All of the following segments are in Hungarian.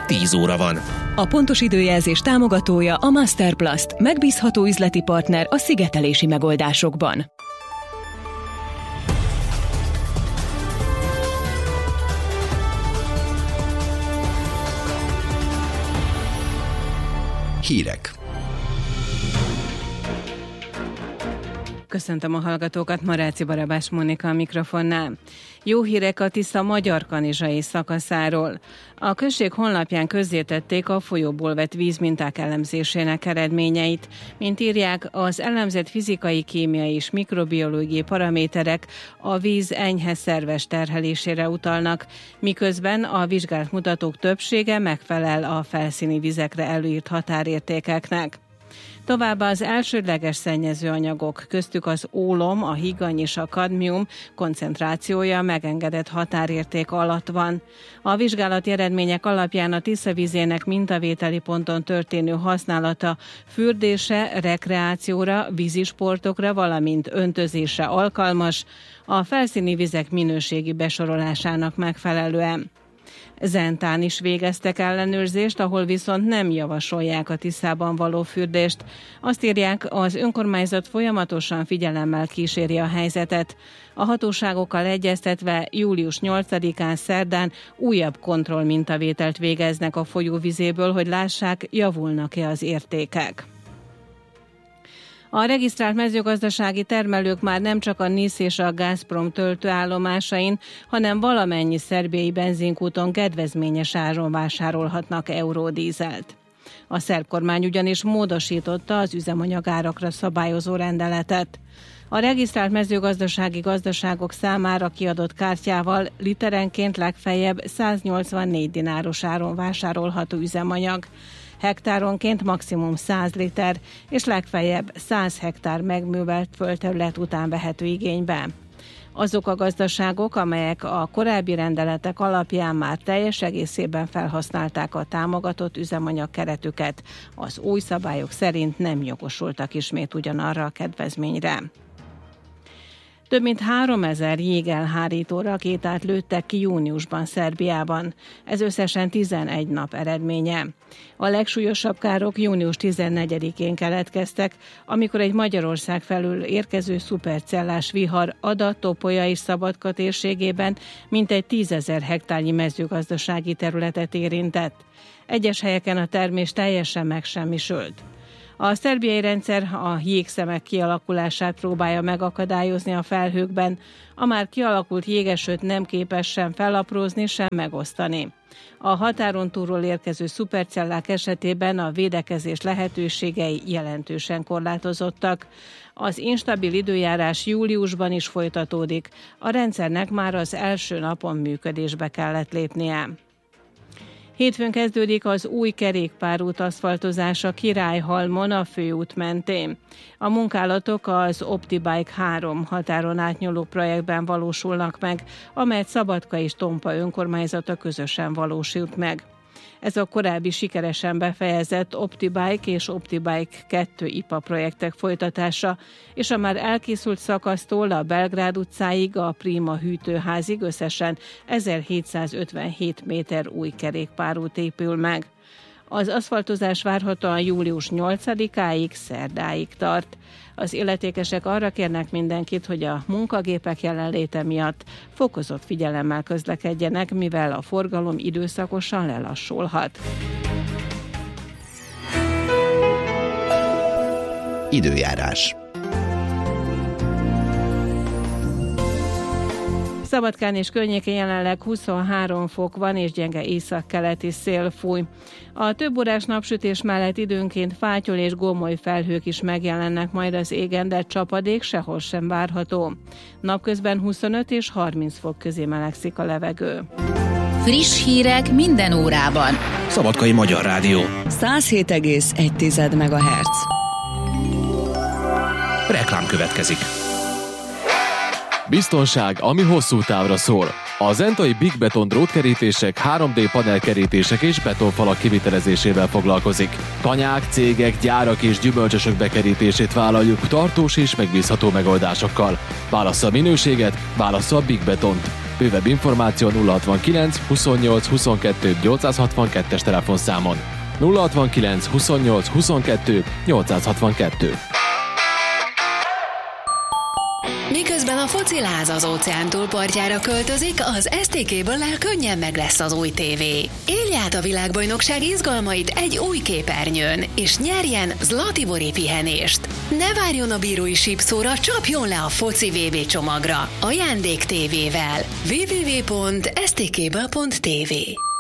10 óra van. A pontos időjelzés támogatója a Masterplast, megbízható üzleti partner a szigetelési megoldásokban. Hírek. Köszöntöm a hallgatókat, Maráci Barabás Mónika a mikrofonnál. Jó hírek a Tisza-Magyarkanizsai szakaszáról. A község honlapján közzétették a folyóból vett vízminták elemzésének eredményeit. Mint írják, az elemzett fizikai, kémiai és mikrobiológiai paraméterek a víz enyhe szerves terhelésére utalnak, miközben a vizsgált mutatók többsége megfelel a felszíni vizekre előírt határértékeknek. Továbbá az elsődleges szennyezőanyagok, köztük az ólom, a higany és a kadmium koncentrációja megengedett határérték alatt van. A vizsgálati eredmények alapján a Tisza vizének mintavételi ponton történő használata fürdésre, rekreációra, vízisportokra, valamint öntözésre alkalmas, a felszíni vizek minőségi besorolásának megfelelően. Zentán is végeztek ellenőrzést, ahol viszont nem javasolják a Tiszában való fürdést. Azt írják, az önkormányzat folyamatosan figyelemmel kíséri a helyzetet. A hatóságokkal egyeztetve július 8-án szerdán újabb kontrollmintavételt végeznek a folyóvizéből, hogy lássák, javulnak-e az értékek. A regisztrált mezőgazdasági termelők már nem csak a NISZ és a Gazprom töltőállomásain, hanem valamennyi szerbiai benzinkúton kedvezményes áron vásárolhatnak eurodízelt. A szerb kormány ugyanis módosította az üzemanyagárakra szabályozó rendeletet. A regisztrált mezőgazdasági gazdaságok számára kiadott kártyával literenként legfeljebb 184 dináros áron vásárolható üzemanyag. Hektáronként maximum 100 liter, és legfeljebb 100 hektár megművelt földterület után vehető igénybe. Azok a gazdaságok, amelyek a korábbi rendeletek alapján már teljes egészében felhasználták a támogatott üzemanyag keretüket, az új szabályok szerint nem jogosultak ismét ugyanarra a kedvezményre. Több mint 3000 jégelhárító rakétát lőttek ki júniusban Szerbiában. Ez összesen 11 nap eredménye. A legsúlyosabb károk június 14-én keletkeztek, amikor egy Magyarország felől érkező szupercellás vihar Ada, Topolya és Szabadka térségében mintegy 10 000 hektárnyi mezőgazdasági területet érintett. Egyes helyeken a termés teljesen megsemmisült. A szerbiai rendszer a jégszemek kialakulását próbálja megakadályozni a felhőkben, a már kialakult jégesőt nem képes sem felaprózni, sem megosztani. A határon túlról érkező szupercellák esetében a védekezés lehetőségei jelentősen korlátozottak. Az instabil időjárás júliusban is folytatódik, a rendszernek már az első napon működésbe kellett lépnie. Hétfőn kezdődik az új kerékpárút aszfaltozása Királyhalmon a főút mentén. A munkálatok az OptiBike 3 határon átnyúló projektben valósulnak meg, amelyet Szabadka és Tompa önkormányzata közösen valósult meg. Ez a korábbi sikeresen befejezett OptiBike és OptiBike 2 IPA projektek folytatása, és a már elkészült szakasztól a Belgrád utcáig, a Prima hűtőházig összesen 1757 méter új kerékpárút épül meg. Az aszfaltozás várhatóan július 8-áig, szerdáig tart. Az illetékesek arra kérnek mindenkit, hogy a munkagépek jelenléte miatt fokozott figyelemmel közlekedjenek, mivel a forgalom időszakosan lelassulhat. Időjárás. Szabadkán és környékén jelenleg 23 fok van, és gyenge északkeleti szél fúj. A több órás napsütés mellett időnként fátyol és gomoly felhők is megjelennek majd az égen, de csapadék sehol sem várható. Napközben 25 és 30 fok közé melegszik a levegő. Friss hírek minden órában. Szabadkai Magyar Rádió. 107,1 MHz. Reklám következik. Biztonság, ami hosszú távra szól. A zentai Big Beton drótkerítések, 3D panelkerítések és betonfalak kivitelezésével foglalkozik. Tanyák, cégek, gyárak és gyümölcsösök bekerítését vállaljuk tartós és megbízható megoldásokkal. Válassza a minőséget, válassza a Big Betont. Bővebb információ 069 28 22 862-es telefonszámon. 069 28 22 862. Miközben a foci láz az óceán túlpartjára költözik, az STK-ből könnyen meg lesz az új tévé. Élj át a világbajnokság izgalmait egy új képernyőn, és nyerjen Zlatibori pihenést. Ne várjon a bírói sípszóra, csapjon le a foci VB csomagra. Ajándék tévével. www.stkből.tv.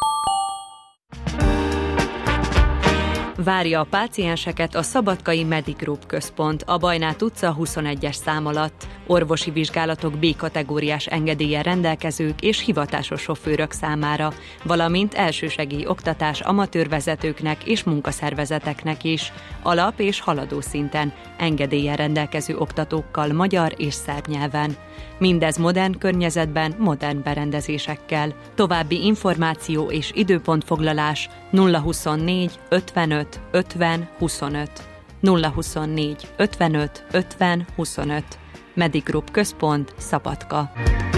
Várja a pácienseket a Szabadkai Medigroup központ a Bajnát utca 21-es szám alatt. Orvosi vizsgálatok B-kategóriás engedéllyel rendelkezők és hivatásos sofőrök számára, valamint elsősegély oktatás amatőrvezetőknek és munkaszervezeteknek is, alap- és haladó szinten, engedéllyel rendelkező oktatókkal magyar és szerb nyelven. Mindez modern környezetben, modern berendezésekkel. További információ és időpontfoglalás 024 55 50 25. 024 55 50 25. Medigroup központ, Szabadka.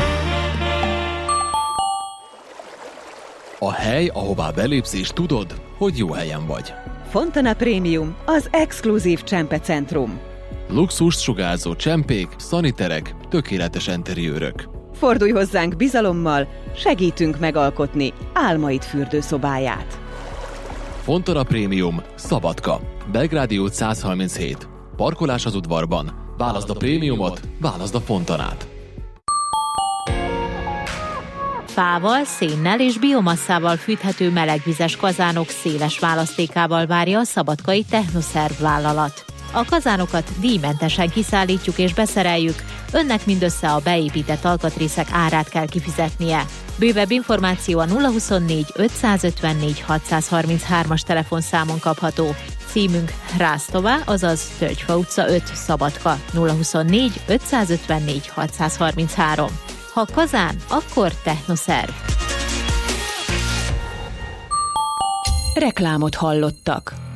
A hely, ahová belépsz és tudod, hogy jó helyen vagy. Fontana Premium, az exkluzív csempecentrum. Luxust sugárzó csempék, szaniterek, tökéletes enteriőrök. Fordulj hozzánk bizalommal, segítünk megalkotni álmaid fürdőszobáját. Fontana Premium, Szabadka, Belgrádi út 137. Parkolás az udvarban. Válaszd a prémiumot, válaszd a Fontanát. Fával, szénnel és biomasszával fűthető melegvizes kazánok széles választékával várja a szabadkai Technoszerv vállalat. A kazánokat díjmentesen kiszállítjuk és beszereljük, önnek mindössze a beépített alkatrészek árát kell kifizetnie. Bővebb információ a 024 554 633-as telefonszámon kapható. Címünk Rásztová, azaz Tölgyfa utca 5, Szabadka, 024 554 633. Ha kazán, akkor Technoszerv. Reklámot hallottak.